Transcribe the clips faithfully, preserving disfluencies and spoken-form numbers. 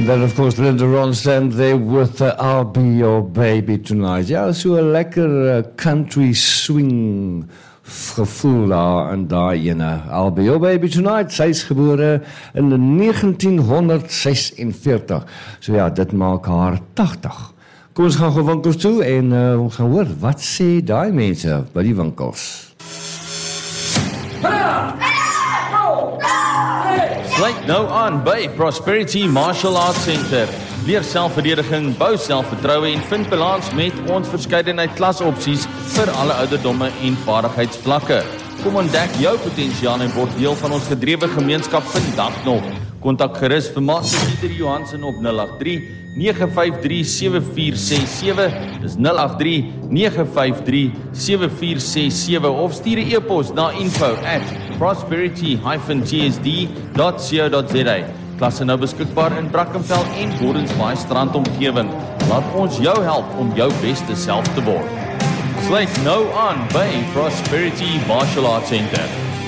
And then, of course, Linda Ronstadt there with uh, I'll Be Your Baby Tonight. Ja, so 'n lekker uh, country swing gevoel daar en daai ene. I'll Be Your Baby Tonight. Sy is gebore in negentien sesenveertig. So ja, dit maak haar tachtig. Kom ons gaan gou winkels toe en uh, ons gaan hoor, wat sê daai mense by die winkels? Sluit nou aan by Prosperity Martial Arts Center. Leer selfverdediging, bou selfvertroue en vind balans met ons verskeidenheid klasopsies vir alle ouderdomme en vaardigheidsvlakke. Kom ontdek jou potensiaal en word deel van ons gedrewe gemeenskap vandag nog. Kontak gerus vir Master Pieter Johansen op nul agt drie, nege vyf drie, sewe vier ses sewe, dis nul agt drie, nege vyf drie, sewe vier ses sewe of stuur 'n e-pos na info at prosperity dash t s d dot co dot z a. Klasse nou beskikbaar in Brackenfell en Gordons Bay strand omgewing. Laat ons jou help om jou beste self te word. Sluit nou aan by Prosperity Martial Arts Center.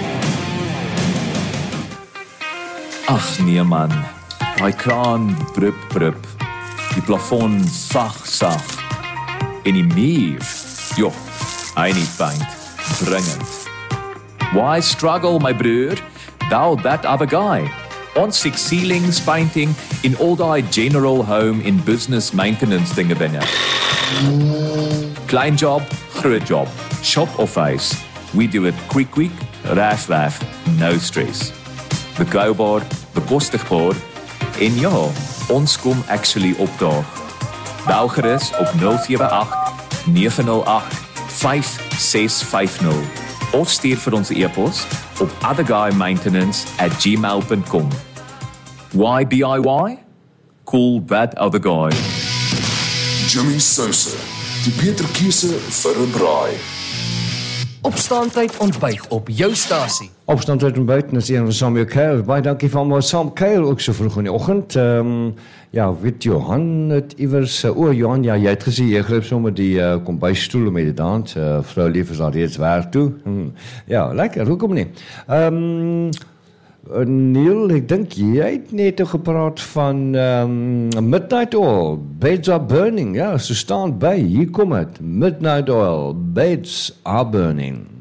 Ag nee man, daai kraan brup brup, die plafon sag sag, en die muur, joh, hy nie paint, dringend. Why struggle my broer, thou that other guy? Ons six ceilings painting in all die general home in business maintenance dinge binne. Klein job, groot job, shop of face, we do it quick quick, raf raf, no stress. Bekoubaar, bekostigbaar, en ja, ons kom actually opdaag. Bel gerus op nul sewe agt, nege nul agt, vyf ses vyf nul of stuur vir ons e-pos op otherguymaintenance at gmail dot com. Why D I Y? Call that other guy. Jimmy Sosa, die beter keuse vir 'n braai. Opstaantyd ontbyt op jou stasie. Opstaantyd ontbyt, en is een van Samuel Kuil. Baie dankie van my Sam Kuil, ook so vroeg in die oggend. Um, ja, weet Johan het iewers, uh, o Johan, ja, jy het gesê, jy gryp sommer die uh, kombuisstoel om die dans, uh, vrou lief is daar reeds werk toe. Hmm. Ja, lekker, hoekom nie? Um, Neil, ek dink jy het net gepraat van um, Midnight Oil, Beds Are Burning, ja, so staan by, hier kom het, Midnight Oil, Beds Are Burning.